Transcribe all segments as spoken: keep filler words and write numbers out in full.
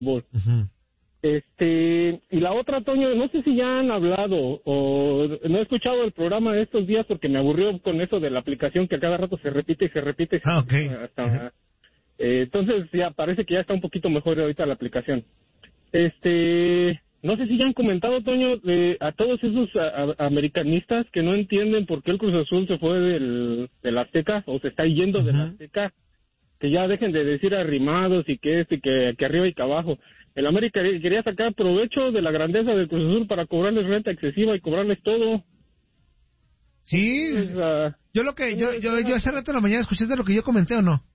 Uh-huh. Este, y la otra, Toño, no sé si ya han hablado o no he escuchado el programa de estos días porque me aburrió con eso de la aplicación que a cada rato se repite y se repite. Y se ah, ok. hasta, uh-huh. eh, entonces ya parece que ya está un poquito mejor ahorita la aplicación. Este, no sé si ya han comentado, Toño, de, a todos esos a, a, americanistas que no entienden por qué el Cruz Azul se fue del, del Azteca o se está yendo uh-huh. del Azteca, que ya dejen de decir arrimados y que esto y que, que arriba y que abajo. El América quería sacar provecho de la grandeza del Cruz Azul para cobrarles renta excesiva y cobrarles todo. Sí, Entonces, uh, yo lo que, yo, yo, yo hace rato en la mañana escuché de lo que yo comenté o no.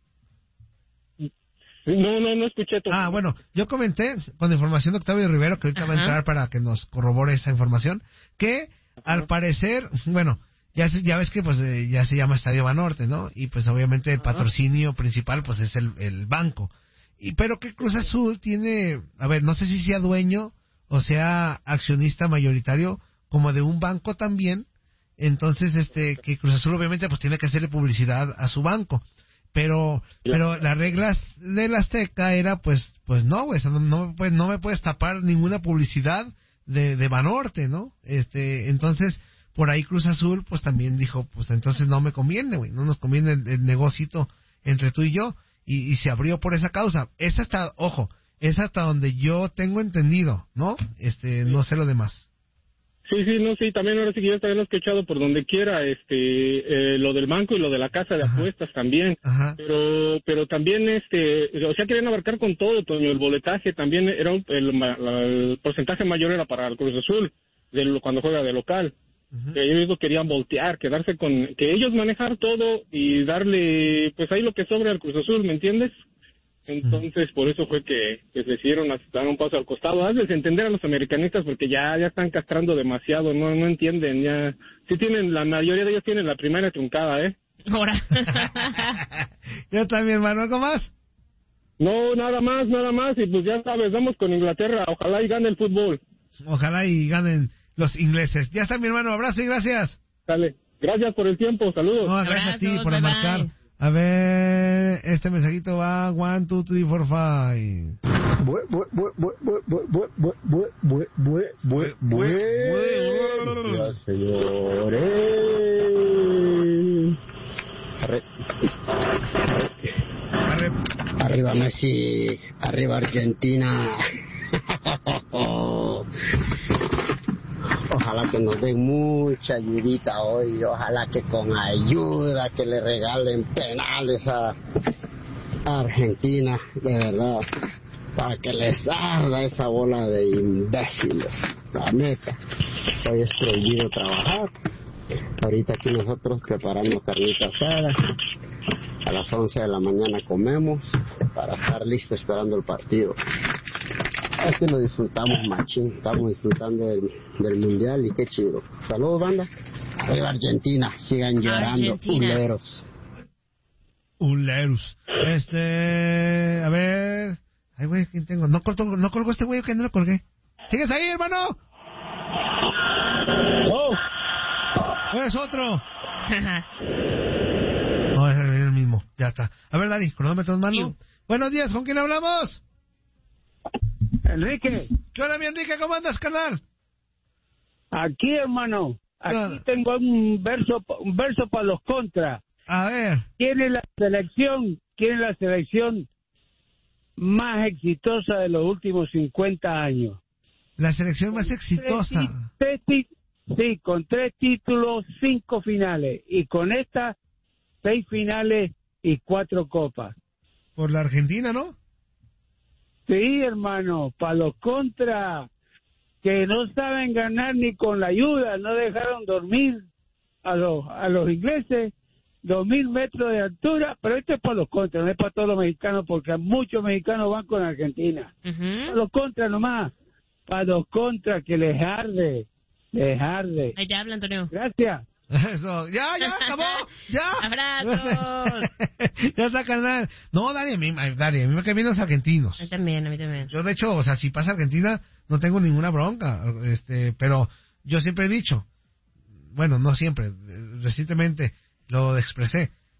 No, no, no escuché todo. Ah, bueno, yo comenté con información de Octavio Rivero, que ahorita Ajá. va a entrar para que nos corrobore esa información, que Ajá. al parecer, bueno, ya ya ves que pues eh, ya se llama Estadio Banorte, ¿no? Y pues obviamente el patrocinio Ajá. principal pues es el, el banco. Y pero que Cruz Azul tiene, a ver, no sé si sea dueño o sea accionista mayoritario como de un banco también, entonces este que Cruz Azul obviamente pues tiene que hacerle publicidad a su banco. Pero pero las reglas del Azteca era pues pues no, güey, no, no, pues, no me puedes tapar ninguna publicidad de, de Banorte, ¿no? Este, entonces por ahí Cruz Azul pues también dijo, pues entonces no me conviene, güey, no nos conviene el, el negocito entre tú y yo, y, y se abrió por esa causa. Es hasta, ojo, es hasta donde yo tengo entendido, ¿no? Este, sí. No sé lo demás. Sí, sí, no, sí, también ahora sí que yo también lo he escuchado por donde quiera, este, eh, lo del banco y lo de la casa de Ajá. apuestas también, Ajá. pero pero también, este, o sea, querían abarcar con todo, Toño, el boletaje también era, un, el, el porcentaje mayor era para el Cruz Azul, de, cuando juega de local, uh-huh. que ellos lo querían voltear, quedarse con, que ellos manejar todo y darle, pues ahí lo que sobra al Cruz Azul, ¿me entiendes? Entonces, por eso fue que, que se hicieron dar un paso al costado. Hazles entender a los americanistas porque ya ya están castrando demasiado, no no entienden, ya. Sí tienen, la mayoría de ellos tienen la primera truncada, ¿eh? Ahora. Yo también, hermano, ¿algo más? No, nada más, nada más, y pues ya sabes, vamos con Inglaterra, ojalá y gane el fútbol. Ojalá y ganen los ingleses. Ya está, mi hermano, abrazo y gracias. Dale, gracias por el tiempo, saludos. No, gracias Abrazos, a ti por bye marcar. Bye. A ver, este mensajito va one, two, three, four, five. Bue, bue, bue, bue, bue, bue, bue, bue, bue, bue, bue, bue, ya señores. Arre. Arre. Arriba Messi, arriba Argentina. Ojalá que nos den mucha ayudita hoy, ojalá que con ayuda que le regalen penales a Argentina, de verdad, para que les arda esa bola de imbéciles, la neta. Hoy es prohibido trabajar, ahorita aquí nosotros preparando carnita asada, a las once de la mañana comemos, para estar listos esperando el partido. Es que lo disfrutamos, machín. Estamos disfrutando del, del mundial y qué chido. Saludos, banda. Arriba Argentina. Sigan llorando. Argentina. Uleros. Uleros. Este... A ver... Ay, güey, ¿quién tengo? No, cortó, no colgó este güey, que no lo colgué. ¿Sigues ahí, hermano? ¡Oh! ¿Es otro? No, es el mismo. Ya está. A ver, Dani, cronómetro en mano. Sí. Buenos días, ¿con quién hablamos? Enrique. ¿Qué onda, mi Enrique? ¿Cómo andas, canal? Aquí, hermano. Aquí tengo un verso un verso para los contras. A ver. ¿Quién es la selección? ¿Quién es la selección más exitosa de los últimos cincuenta años? La selección más exitosa. Tres, tres, sí, con tres títulos, cinco finales. Y con esta, seis finales y cuatro copas. Por la Argentina, ¿no? Sí, hermano, para los contras, que no saben ganar ni con la ayuda, no dejaron dormir a los a los ingleses, dos mil metros de altura, pero esto es para los contras, no es para todos los mexicanos, porque muchos mexicanos van con Argentina. Uh-huh. Para los contras nomás, para los contras, que les arde, les arde. Ahí te habla, Antonio. Gracias. Eso, ya, ya, acabó, ya. Abrazos. Ya está, canal. No, Dani, a mí, Dani, a mí me caen bien los argentinos. A mí también, a mí también. Yo, de hecho, o sea, si pasa Argentina, no tengo ninguna bronca, este, pero yo siempre he dicho, bueno, no siempre, recientemente lo expresé,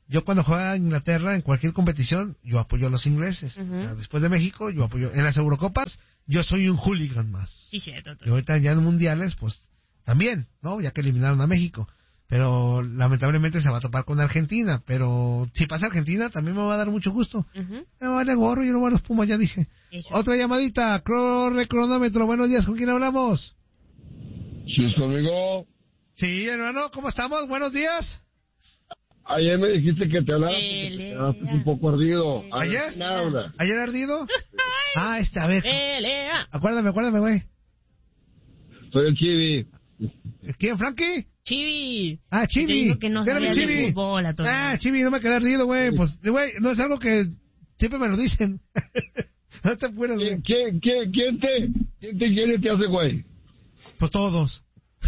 yo cuando juega a Inglaterra en cualquier competición, yo apoyo a los ingleses. Uh-huh. O sea, después de México, yo apoyo. En las Eurocopas, yo soy un hooligan más. Sí, cierto. Y ahorita ya en mundiales, pues también, ¿no? Ya que eliminaron a México. Pero lamentablemente se va a topar con Argentina. Pero si pasa Argentina, también me va a dar mucho gusto. Uh-huh. Me vale gorro, yo no voy a los Pumas, ya dije. Eso. Otra llamadita, corre cronómetro. Buenos días, ¿con quién hablamos? ¿Sí es conmigo? Sí, hermano, ¿cómo estamos? Buenos días. Ayer me dijiste que te hablara porque te quedaste un poco ardido. ¿Ayer? ¿Quién habla? ¿Ayer ardido? Ah, este, a ver. Pelea. Acuérdame, acuérdame, güey. Soy el Chivi. ¿Quién, Frankie? Chivi. Ah, Chivi. Te digo que no Espérame, sabías de Chivi. fútbol, a todo. Ah, Chivi, no me quedé ardido, güey. Pues, güey, no es algo que siempre me lo dicen. No te apures, güey. ¿Quién, quién, quién, quién te, quién te quiere te hace güey? Pues todos.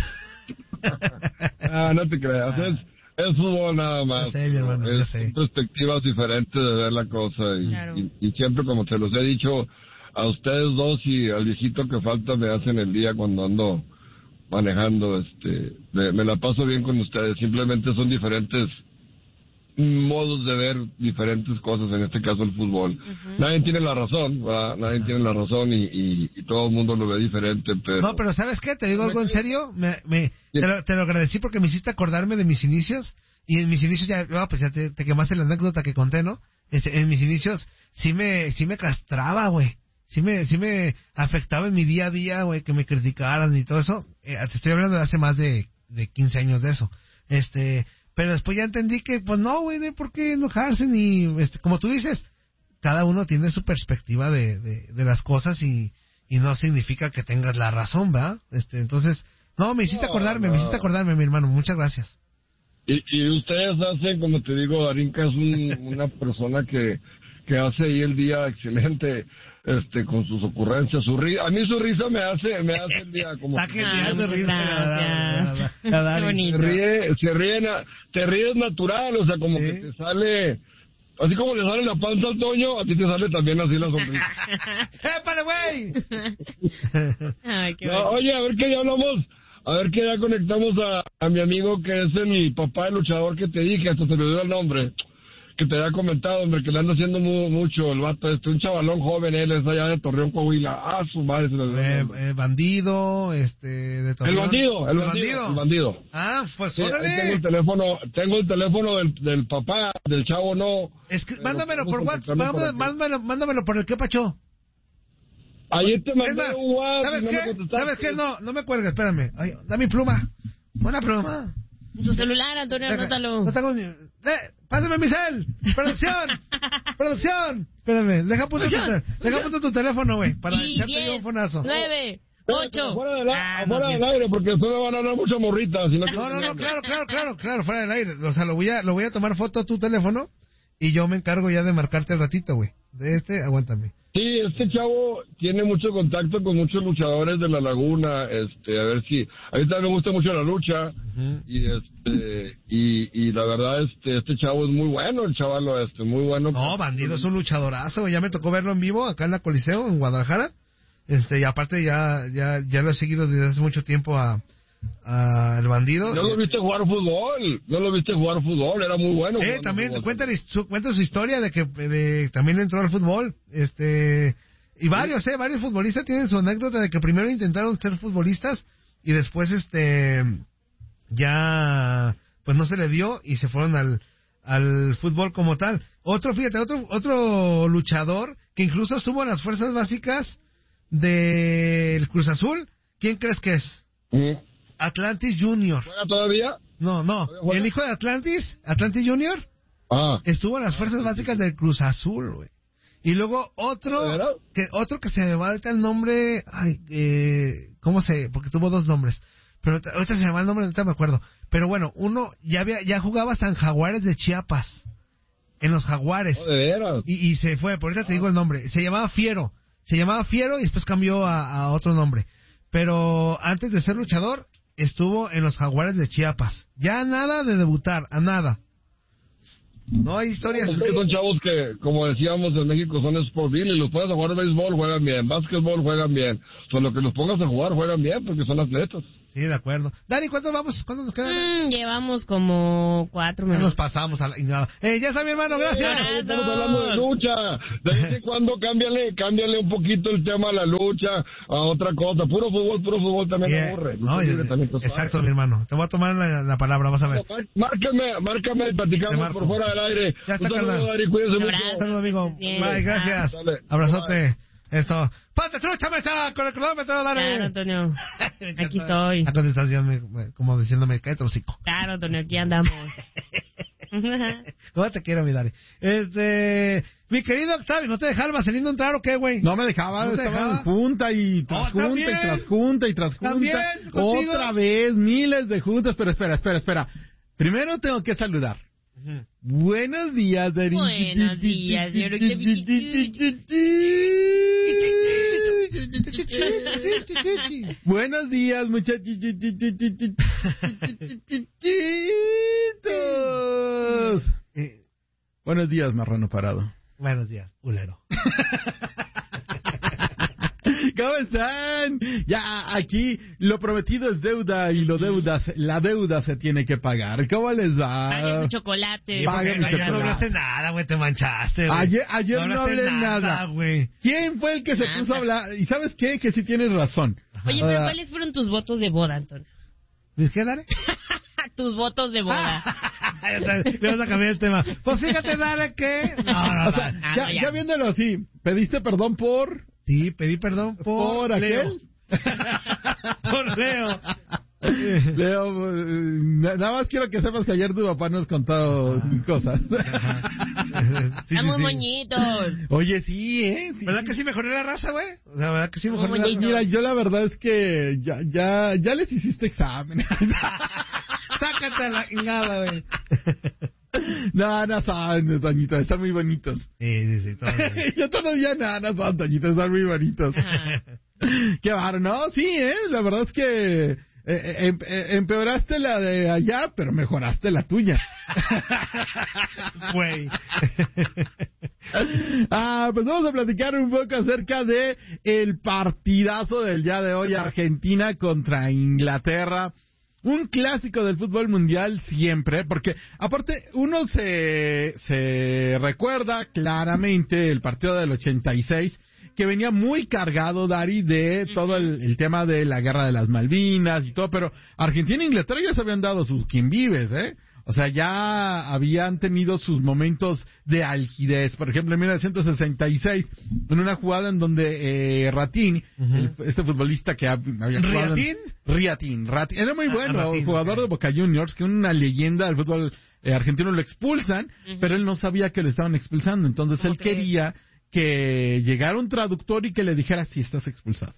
Ah, no te creas. Ah. Es, es fútbol nada más. Ya sé, mi hermano, ya Es sé. perspectivas diferentes de ver la cosa. Y, Claro. y, y siempre, como te los he dicho, a ustedes dos y al viejito que falta me hacen el día cuando ando manejando. este Me, me la paso bien con ustedes. Simplemente son diferentes modos de ver diferentes cosas, en este caso el fútbol. Uh-huh. Nadie tiene la razón, ¿verdad? Nadie tiene la razón y, y, y todo el mundo lo ve diferente, pero... No, pero ¿sabes qué? Te digo algo en serio. Me, me, te, lo, te lo agradecí porque me hiciste acordarme de mis inicios. Y en mis inicios ya, oh, pues ya te, te quemaste la anécdota que conté, ¿no? Este, en mis inicios sí me, sí me castraba, güey. Sí me, sí me afectaba en mi día a día, güey, que me criticaran y todo eso. Eh, te estoy hablando de hace más de, de quince años de eso. Este, pero después ya entendí que, pues no, güey, no hay por qué enojarse ni, este, como tú dices, cada uno tiene su perspectiva de, de, de las cosas y, y no significa que tengas la razón, ¿verdad? Este, entonces, no, me hiciste No, acordarme, no. me hiciste acordarme, mi hermano, muchas gracias. Y, y ustedes hacen, como te digo, Darinka es un, una persona que, que hace ahí el día excelente, este, con sus ocurrencias, su risa. A mí su risa me hace, me hace el día como... Está que- genial de muchas risa, gracias. la- la- la- la Dari. Qué bonito. se ríe, se ríe, na- te ríes natural, o sea, como Sí. que te sale, así como le sale la panza al Toño, a ti te sale también así la sonrisa. ¡Épale, güey! Ay, qué No, bonito. oye, a ver que ya hablamos, a ver que ya conectamos a, a mi amigo que es el papá, el luchador que te dije, hasta se me olvidó el nombre, que te había comentado, hombre, que le anda haciendo mu- mucho el vato este, un chavalón joven, él es allá de Torreón, Coahuila. Ah, su madre se me olvidó el Eh, nombre. eh, bandido, este, de El Torreón. bandido, el bandido, el bandido. Ah, pues Sí, ahí tengo órale. el teléfono, tengo el teléfono del, del papá, del chavo no. Escri- Pero mándamelo por podemos WhatsApp, contactarnos mándamelo, por aquí. mándamelo, mándamelo por el que pacho. Ayer te Es mandé más, un WhatsApp. ¿sabes y no me qué? contestaste. ¿Sabes qué? No, no me cuelgues, espérame. Ay, da mi pluma. Una pluma. Tu celular, Antonio, Deja- anótalo. No tengo ni... Eh, pásame mi cel. Producción. Producción. Espérame, deja punto tu, Producción. deja punto tu teléfono, güey, para Y echarte yo diez, un fonazo. nueve, Pero ocho. Afuera del, Ah, afuera no, del sí. aire, porque después me van a dar mucha morrita. Si no, No, no, no, claro, claro, claro, claro, fuera del aire. O sea, lo voy a, lo voy a tomar foto a tu teléfono y yo me encargo ya de marcarte el ratito, güey. De este, aguántame. Sí, este chavo tiene mucho contacto con muchos luchadores de la laguna. Este, a ver si. A mí también me gusta mucho la lucha. Ujú. Y este y, y la verdad, este este chavo es muy bueno, el chavalo este, muy bueno. No, Bandido es un luchadorazo, güey. Ya me tocó verlo en vivo acá en la Coliseo, en Guadalajara. Este, y aparte ya, ya, ya lo he seguido desde hace mucho tiempo a, a el Bandido. No lo viste jugar fútbol, no lo viste jugar fútbol, era muy bueno. Eh, jugando también fútbol. cuenta, su, cuenta su historia de que de, también entró al fútbol. Este, y varios, eh, varios futbolistas tienen su anécdota de que primero intentaron ser futbolistas y después, este, ya, pues no se le dio y se fueron al, al fútbol como tal. Otro, fíjate, otro, otro luchador que incluso estuvo en las fuerzas básicas del Cruz Azul. ¿Quién crees que es? Ujú. Atlantis Junior. ¿Juega todavía? No, no. ¿Todavía juega? El hijo de Atlantis, Atlantis Junior, Ah, estuvo en las fuerzas básicas del Cruz Azul, güey. Y luego ¿de otro veras? que otro que se me va ahorita el nombre, ay, eh, ¿cómo se? Porque tuvo dos nombres. Pero ahorita- ahorita se me va el nombre, ahorita me acuerdo. Pero bueno, uno ya había ya jugaba hasta en Jaguares de Chiapas. En los Jaguares. no, de veras. Y, y se fue, por ahorita te digo el nombre. Se llamaba Fiero. Se llamaba Fiero y después cambió a, a otro nombre. Pero antes de ser luchador, estuvo en los Jaguares de Chiapas. Ya nada de debutar, a nada. No hay historias Es así. que son chavos que, como decíamos en México, son sportbill y los pones a jugar béisbol, juegan bien, básquetbol, juegan bien. O sea, lo que los pongas a jugar, juegan bien porque son atletas. Sí, de acuerdo. Dani, ¿cuánto vamos? ¿Cuánto nos queda? Mm, llevamos como cuatro Ya minutos. nos pasamos a la... Eh, ya está mi hermano, gracias. Abrazos. Estamos hablando de lucha. De vez en cuando cámbiale, cámbiale un poquito el tema a la lucha, a otra cosa. Puro fútbol, puro fútbol también Yeah. aburre. No, Lucha libre eh, también está exacto, suave. mi hermano. Te voy a tomar la, la palabra, vas a ver. Márcame, márcame y Te platicamos marco. por fuera del aire. Ya está, Un saludo, carnal. Dari, cuídense Un mucho. abrazo. Saludos, amigo. Bien. Bye, gracias. Dale. Abrazote. Esto. ¡Pate, trucha, mesa! Con el cronómetro, dale. Claro, Antonio. Me encanta. Aquí estoy. La contestación, me- me- como diciéndome, cállate, hocico. Claro, Antonio, aquí andamos. ¿Cómo te quiero, mi Dani? Este, mi querido Octavio, ¿no te dejaba Marcelino entrar o qué, güey? No me dejaba, ¿No te estaba dejaba? en junta y tras Oh, junta ¿también? y tras junta y tras junta. ¿También? ¿Contigo? Otra vez, miles de juntas, pero espera, espera, espera. Primero tengo que saludar. Ujú. Buenos días, Dari. Buenos días, señor Octavio. Buenos días, muchachitos. Eh, Buenos días, marrano parado. buenos días, ulero. ¿Cómo están? Ya aquí lo prometido es deuda y lo deuda, se- la deuda se tiene que pagar. ¿Cómo les va? Pague su chocolate. Pague mi Ayer no chocolate. hablaste nada, güey, te manchaste, güey. Ayer, ayer no, hablaste hablé nada. güey. ¿Quién fue el que se Nada. puso a hablar? ¿Y sabes qué? Que sí tienes razón. Oye, pero Ah, ¿cuáles fueron tus votos de boda, Antonio? ¿Ves qué, Dani? Tus votos de boda. Le vas a cambiar el tema. Pues fíjate, Dani, que... No, no, o sea, no. Ah, ya, no, ya. ya viéndolo así, pediste perdón por... Sí, pedí perdón por... ¿Por Leo. aquel? Por Leo. Leo, eh, na- nada más quiero que sepas que ayer tu papá nos contó cosas. Sí, Estamos sí, sí. moñitos. Oye, sí, ¿eh? Sí, ¿Verdad sí. que sí mejoré la raza, güey? O sea, ¿verdad que sí mejoré Muy la bonito. raza? Mira, yo la verdad es que ya, ya, ya les hiciste examen. Sácate la chingada, güey. No, no son, Toñito, están muy bonitos. Sí, sí, sí. Todo bien. Yo todavía nada, no son, Toñito, están muy bonitos. Ajá. Qué bárbaro, no, sí, eh, la verdad es que eh, eh, em- eh, empeoraste la de allá, pero mejoraste la tuya. Güey. Ah, pues vamos a platicar un poco acerca de el partidazo del día de hoy, Argentina contra Inglaterra. Un clásico del fútbol mundial siempre, porque aparte uno se, se recuerda claramente el partido del ochenta y seis, que venía muy cargado, Dari, de todo el, el tema de la guerra de las Malvinas y todo, pero Argentina e Inglaterra ya se habían dado sus quien vives, ¿eh? O sea, ya habían tenido sus momentos de algidez. Por ejemplo, en mil novecientos sesenta y seis, en una jugada en donde eh, Ratín, Ujú. el- este futbolista que hab- había jugado... en- ¿Riatín? Riatín, Ratín. Era muy Ah, bueno, Ratín, jugador ok. de Boca Juniors, que una leyenda del fútbol eh, argentino, lo expulsan, Ujú. pero él no sabía que lo estaban expulsando. Entonces ¿Cómo él crees? quería que llegara un traductor y que le dijera si estás expulsado.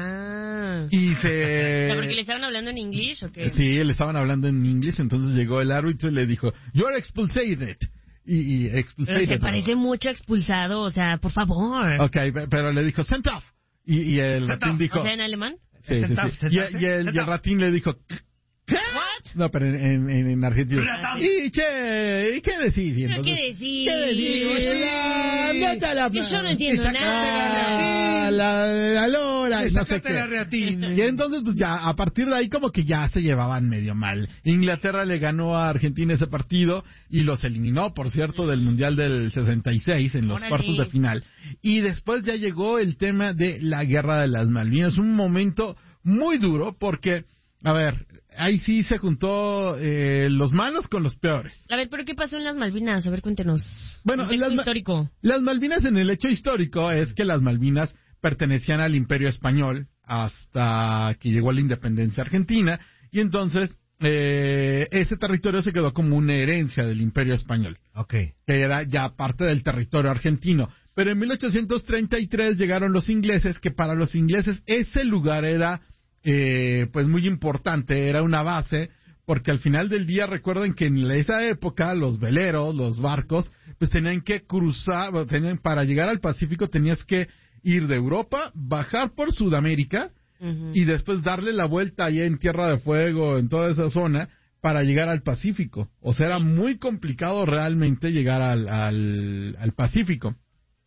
Ah. Y O sea, se... ¿porque le estaban hablando en inglés o qué? Sí, le estaban hablando en inglés, entonces llegó el árbitro y le dijo, you're expulsated. Y, y Pero expulsated. se parece mucho a expulsado, o sea, por favor. Ok, pe- pero le dijo, sent off. Y, y el Sent ratín off. dijo... O sea, en alemán. sí, sí, Sent off, sí. sent Y, off, y el, y el sent off. ratín le dijo... ¿Qué? What? No, pero en, en, en, en argentino. Ratón. Y che, ¿y qué decís? Y ¿Pero entonces, qué decís? ¿Qué decís? La- no te la- Que yo no entiendo Y sacaste nada. Ah, la, la lora, Le y no sé sacaste la qué. Riatín. Y entonces, pues ya, a partir de ahí, como que ya se llevaban medio mal. Inglaterra le ganó a Argentina ese partido y los eliminó, por cierto, del Mundial del sesenta y seis en los Órale. cuartos de final. Y después ya llegó el tema de la Guerra de las Malvinas. Un momento muy duro porque, a ver, ahí sí se juntó eh, los malos con los peores. A ver, ¿pero qué pasó en las Malvinas? A ver, cuéntenos. Bueno, Contexto las ma- histórico. Las Malvinas, en el hecho histórico, es que las Malvinas pertenecían al Imperio Español hasta que llegó la independencia argentina, y entonces eh, ese territorio se quedó como una herencia del Imperio Español, Ok. que era ya parte del territorio argentino. Pero en mil ochocientos treinta y tres llegaron los ingleses, que para los ingleses ese lugar era eh, pues muy importante, era una base, porque al final del día recuerden que en esa época los veleros, los barcos, pues tenían que cruzar, tenían, para llegar al Pacífico tenías que ir de Europa, bajar por Sudamérica Ujú. y después darle la vuelta allá en Tierra de Fuego, en toda esa zona, para llegar al Pacífico. O sea, era muy complicado realmente llegar al, al, al Pacífico.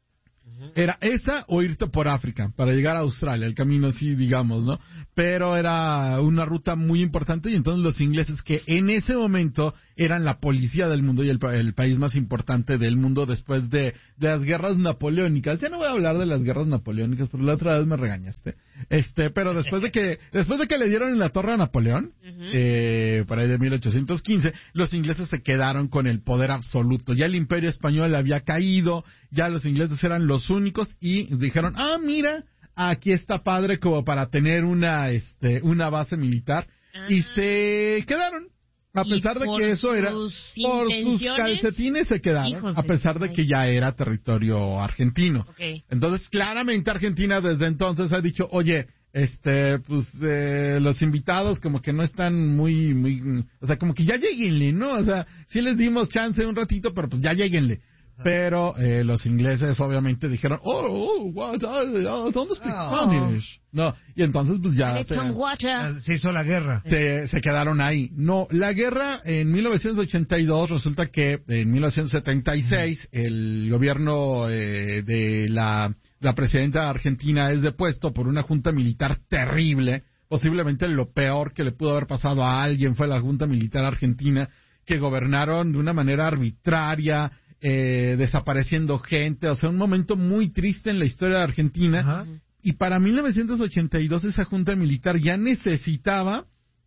Era esa o irte por África para llegar a Australia, el camino así, digamos, ¿no? Pero era una ruta muy importante y entonces los ingleses, que en ese momento eran la policía del mundo y el, el país más importante del mundo después de, de las guerras napoleónicas. Ya no voy a hablar de las guerras napoleónicas porque la otra vez me regañaste. Este, pero después de que después de que le dieron en la torre a Napoleón, uh-huh. eh, para ahí de mil ochocientos quince, los ingleses se quedaron con el poder absoluto. Ya el imperio español había caído, ya los ingleses eran los únicos y dijeron, ah, mira, aquí está padre como para tener una, este, una base militar. Uh-huh. Y se quedaron. A pesar de que eso era, por sus calcetines se quedaron, a pesar de que ya era territorio argentino. Okay. Entonces, claramente Argentina desde entonces ha dicho, oye, este, pues, eh, los invitados como que no están muy, muy, o sea, como que ya lleguenle, ¿no? O sea, sí les dimos chance un ratito, pero pues ya lleguenle. Pero eh, los ingleses obviamente dijeron, oh, oh what, I don't speak Spanish. No, y entonces pues ya se, se hizo la guerra. Se, se quedaron ahí. No, la guerra en mil novecientos ochenta y dos, resulta que en mil novecientos setenta y seis uh-huh. el gobierno eh, de la, la presidenta argentina es depuesto por una junta militar terrible. Posiblemente lo peor que le pudo haber pasado a alguien fue la junta militar argentina, que gobernaron de una manera arbitraria, Eh, desapareciendo gente, o sea, un momento muy triste en la historia de Argentina. Ajá. Y para mil novecientos ochenta y dos esa junta militar ya necesitaba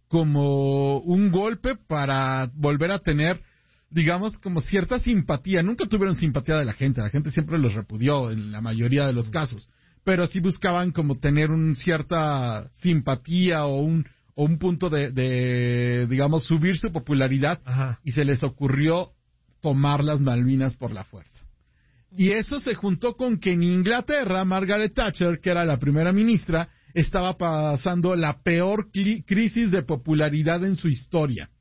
como un golpe para volver a tener, digamos, como cierta simpatía. Nunca tuvieron simpatía de la gente, la gente siempre los repudió en la mayoría de los casos, pero sí buscaban como tener un cierta simpatía o un o un punto de, de digamos, subir su popularidad. Ajá. Y se les ocurrió tomar las Malvinas por la fuerza. Y eso se juntó con que en Inglaterra, Margaret Thatcher, que era la primera ministra, estaba pasando la peor cli- crisis de popularidad en su historia.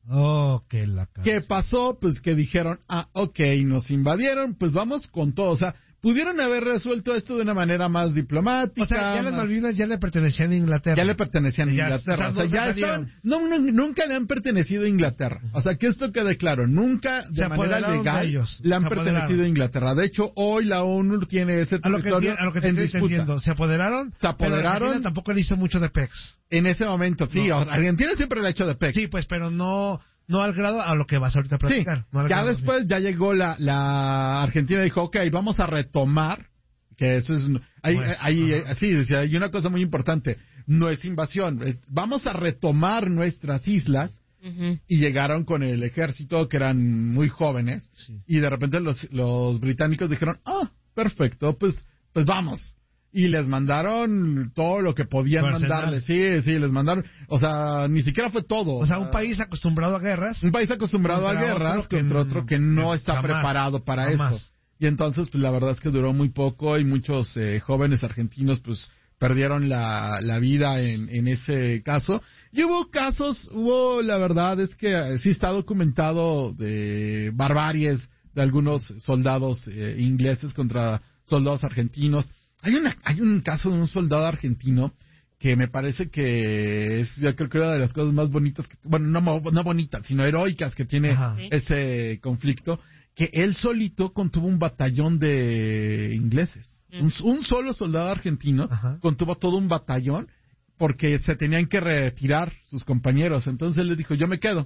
Oh, que la casa. ¿Qué pasó? Pues que dijeron, ah, ok, nos invadieron, pues vamos con todo. O sea, pudieron haber resuelto esto de una manera más diplomática. O sea, ya las Malvinas ya le pertenecían a Inglaterra. Ya le pertenecían a Inglaterra. Ya, o sea, o sea ya estaban, no, no, nunca le han pertenecido a Inglaterra. O sea, que esto quede claro, nunca de manera legal de le han pertenecido a Inglaterra. De hecho, hoy la ONU tiene ese territorio a lo que te, a lo que te en estoy disputa. Entendiendo. Se apoderaron, se apoderaron. Pero Argentina tampoco le hizo mucho de pex. En ese momento, sí. No, Argentina siempre le ha hecho de pex. Sí, pues, pero no... No al grado a lo que vas ahorita a platicar. Sí, no ya grado, después sí. ya llegó la, la Argentina y dijo, ok, vamos a retomar, que eso es, hay, pues, hay, hay, sí, hay una cosa muy importante, no es invasión, es, vamos a retomar nuestras islas, uh-huh. Y llegaron con el ejército, que eran muy jóvenes, sí. Y de repente los, los británicos dijeron, ah, perfecto, pues, pues vamos. Y les mandaron todo lo que podían mandarles. Sí, sí, les mandaron. O sea, ni siquiera fue todo. O sea, un país acostumbrado a guerras. Un país acostumbrado a guerras otro contra que, otro que no está jamás, preparado para jamás. Eso. Y entonces, pues la verdad es que duró muy poco y muchos eh, jóvenes argentinos, pues perdieron la, la vida en, en ese caso. Y hubo casos, hubo, la verdad es que sí está documentado de barbaries de algunos soldados eh, ingleses contra soldados argentinos. Hay una, hay un caso de un soldado argentino que me parece que es, yo creo que una de las cosas más bonitas, que, bueno, no, no bonitas, sino heroicas que tiene Ajá. ese conflicto, que él solito contuvo un batallón de ingleses. Mm. Un, un solo soldado argentino Ajá. contuvo todo un batallón porque se tenían que retirar sus compañeros. Entonces él les dijo, yo me quedo.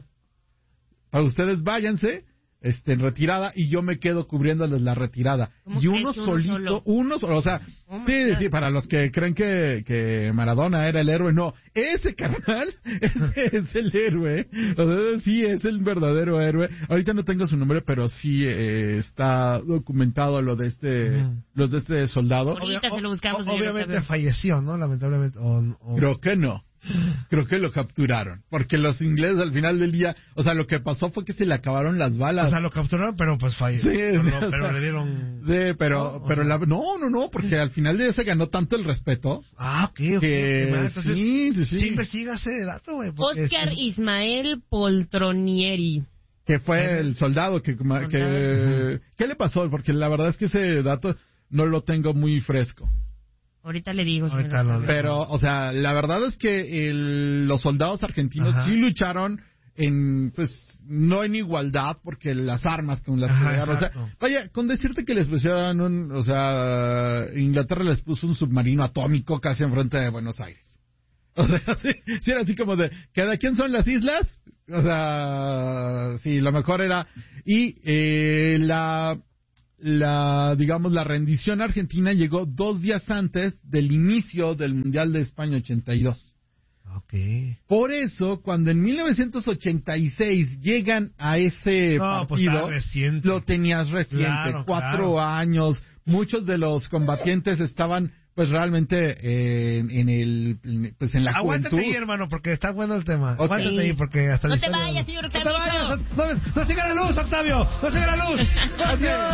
Para ustedes váyanse. Este, en retirada, y yo me quedo cubriéndoles la retirada. Y uno solito, uno, uno solo, o sea, oh sí, sí, para los que creen que, que Maradona era el héroe, no, ese carnal, ese es el héroe, o sea, sí, es el verdadero héroe. Ahorita no tengo su nombre, pero sí eh, está documentado lo de este, mm. los de este soldado. Ahorita se lo buscamos. Obviamente falleció, ¿no? Lamentablemente. O, o... Creo que no. Creo que lo capturaron, porque los ingleses al final del día, o sea, lo que pasó fue que se le acabaron las balas. O sea, lo capturaron, pero pues falleció. Sí, pero, sí, pero, pero sea, le dieron... Sí, pero, no, pero la, no, no, no, porque al final de día se ganó tanto el respeto. Ah, ok, ok. Que, Entonces, sí, sí, sí. Sí, investiga ese dato, güey. Oscar es... Ismael Poltronieri. Que fue el soldado que, que, que... ¿Qué le pasó? Porque la verdad es que ese dato no lo tengo muy fresco. Ahorita le digo. Ahorita lo Pero, o sea, la verdad es que el, los soldados argentinos Ajá. sí lucharon en, pues, no en igualdad, porque las armas con las Ajá, que llegaron, o sea, vaya, con decirte que les pusieron un, o sea, Inglaterra les puso un submarino atómico casi enfrente de Buenos Aires. O sea, sí, sí era así como de, ¿cada quién son las islas? O sea, sí, lo mejor era, y eh, la, la, digamos, la rendición argentina llegó dos días antes del inicio del Mundial de España ochenta y dos. Okay. Por eso, cuando en mil novecientos ochenta y seis llegan a ese no, partido, pues reciente. lo tenías reciente, claro, cuatro claro. años, muchos de los combatientes estaban pues realmente eh, en el pues en la Aguántate juventud. ahí, hermano, porque está bueno el tema. Okay. Aguántate ahí porque hasta No la te historia- vayas, señor No te Octavio. vayas, no, no, no siga la luz, Octavio, no siga la luz. Adiós.